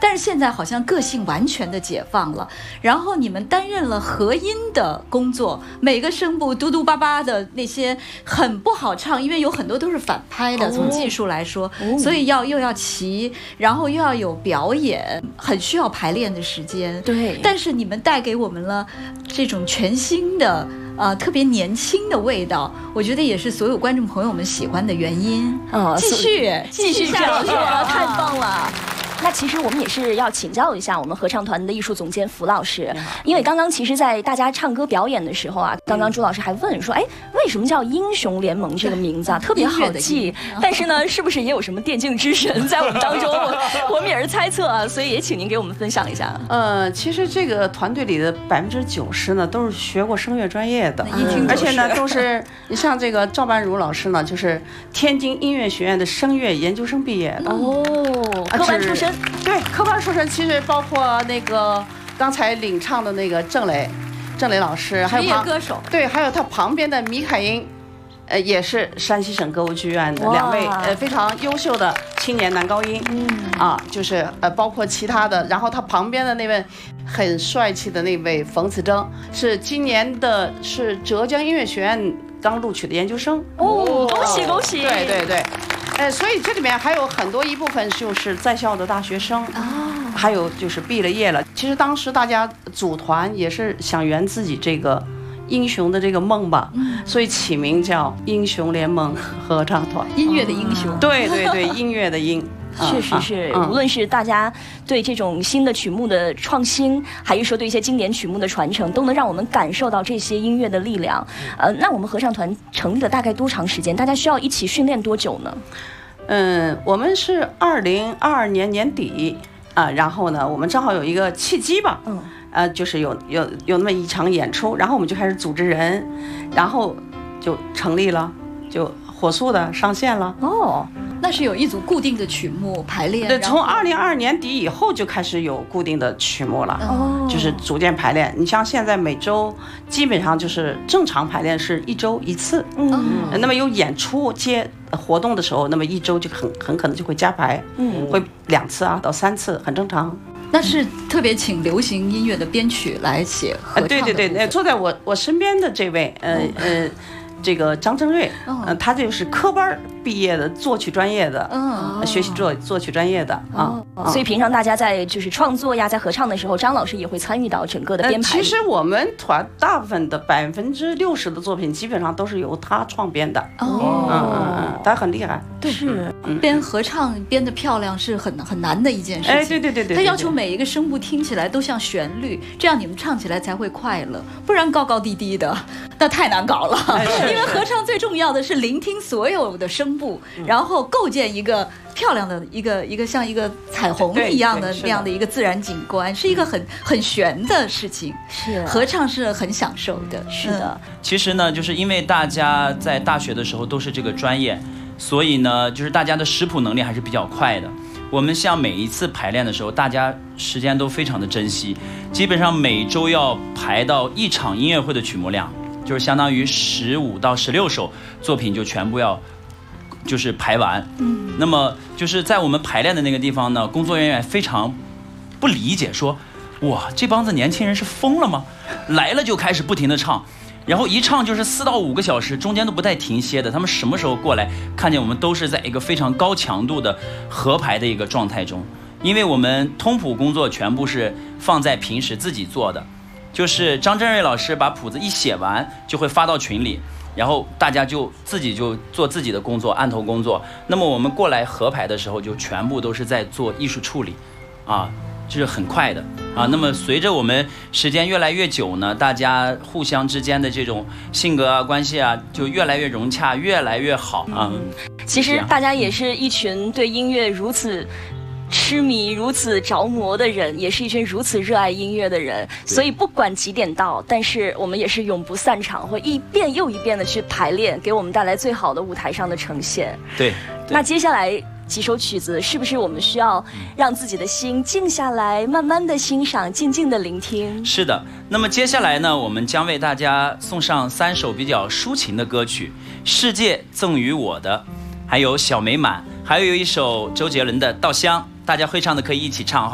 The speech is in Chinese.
但是现在好像个性完全的解放了。然后你们担任了和音的工作，每个声部嘟嘟巴巴的那些很不好唱，因为有很多都是反拍的，从技术来说，所以又要齐，然后又要有表演，很需要排练的时间。 对， 但是你们带给我们了这种全新的特别年轻的味道，我觉得也是所有观众朋友们喜欢的原因。继续这样说，太棒棒了。那其实我们也是要请教一下我们合唱团的艺术总监符老师，因为刚刚其实在大家唱歌表演的时候啊，刚刚朱老师还问说，哎，为什么叫英雄联盟这个名字啊，特别好记，但是呢，是不是也有什么电竞之神在我们当中？我们也是猜测啊，所以也请您给我们分享一下。 其实这个团队里的90%呢都是学过声乐专业的，而且呢都是你像这个赵半如老师呢，就是天津音乐学院的声乐研究生毕业的科班出身。 对，科班出身，其实包括那个刚才领唱的那个郑磊老师，还有歌手， 对，还有他旁边的米凯英，也是山西省歌舞剧院的2位非常优秀的青年男高音，就是包括其他的，然后他旁边的那位很帅气的那位冯子征，是今年的是浙江音乐学院刚录取的研究生。 恭喜恭喜！ 对对对。所以这里面还有很多一部分就是在校的大学生，还有就是毕了业了。其实当时大家组团也是想圆自己这个英雄的这个梦吧，所以起名叫英雄联盟合唱团， 音乐的英雄。 对对对，音乐的音。 确实是，无论是大家对这种新的曲目的创新，还是说对一些经典曲目的传承，都能让我们感受到这些音乐的力量。那我们合唱团成立了大概多长时间？大家需要一起训练多久呢？ 我们是2022年年底然后呢，我们正好有一个契机吧，就是有那么一场演出，然后我们就开始组织人，然后就成立了，就火速的上线了。 那是有一组固定的曲目排练。 对，从2022年底以后就开始有固定的曲目了，就是逐渐排练。你像现在每周基本上就是正常排练是1周1次，那么有演出接活动的时候，那么1周就很可能就会加排，会2次到3次，很正常。 那是特别请流行音乐的编曲来写合唱的部分。 对对对，坐在我身边的这位这个张正瑞，他就是科班毕业的作曲专业的，学习作曲专业的所以平常大家在就是创作呀，在合唱的时候，张老师也会参与到整个的编排。 其实我们团大部分的60%的作品基本上都是由他创编的。他很厉害。 对，是编合唱编得漂亮是很难的一件事情。 对， 他要求每一个声部听起来都像旋律，这样你们唱起来才会快乐，不然高高低低的那太难搞了。因为合唱最重要的是聆听所有的声部，然后构建一个漂亮的一个像一个彩虹一样的那样的一个自然景观，是一个很玄的事情。 是合唱是很享受的。 是的。 其实呢，就是因为大家在大学的时候都是这个专业，所以呢，就是大家的识谱能力还是比较快的。我们像每一次排练的时候，大家时间都非常的珍惜，基本上每周要排到1场音乐会的曲目量，就是相当于15到16首作品就全部要就是排完。那么就是在我们排练的那个地方呢，工作人员非常不理解，说哇，这帮子年轻人是疯了吗？来了就开始不停的唱，然后一唱就是4到5个小时，中间都不带停歇的。他们什么时候过来看见我们都是在一个非常高强度的合排的一个状态中，因为我们通谱工作全部是放在平时自己做的，就是张振瑞老师把谱子一写完就会发到群里，然后大家就自己就做自己的工作，案头工作。那么我们过来合排的时候就全部都是在做艺术处理就是很快的那么随着我们时间越来越久呢，大家互相之间的这种性格关系就越来越融洽，越来越好其实大家也是一群对音乐如此痴迷、如此着魔的人，也是一群如此热爱音乐的人，所以不管几点到，但是我们也是永不散场，会一遍又一遍的去排练，给我们带来最好的舞台上的呈现。 对， 那接下来几首曲子，是不是我们需要让自己的心静下来，慢慢的欣赏，静静的聆听？ 是的。那么接下来呢，我们将为大家送上3首比较抒情的歌曲，《世界赠予我的》，还有《小美满》，还有一首周杰伦的《稻香》，大家会唱的可以一起唱